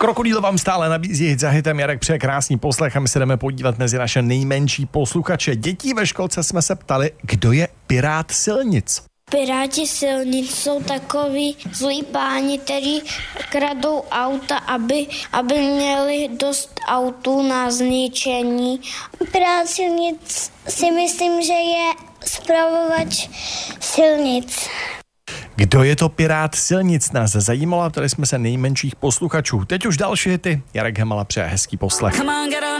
Krokodýl vám stále nabízí hit za hitem, Jarek přeje krásný poslech a my se jdeme podívat mezi naše nejmenší posluchače. Dětí ve školce jsme se ptali, kdo je pirát silnic. Piráti silnic jsou takový zlí páni, kteří kradou auta, aby měli dost autů na zničení. Pirát silnic si myslím, že je spravovač silnic. Kdo je to pirát silnic? Nás zajímalo, ptali jsme se nejmenších posluchačů. Teď už další hity. Jarek Hemala přeje hezký poslech.